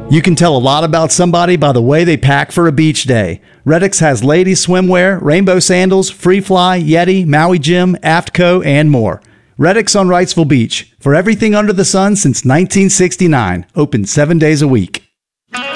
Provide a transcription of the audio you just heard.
You can tell a lot about somebody by the way they pack for a beach day. Reddix has ladies swimwear, rainbow sandals, Free Fly, Yeti, Maui Jim, Aftco, and more. Reddix on Wrightsville Beach. For everything under the sun since 1969. Open 7 days a week.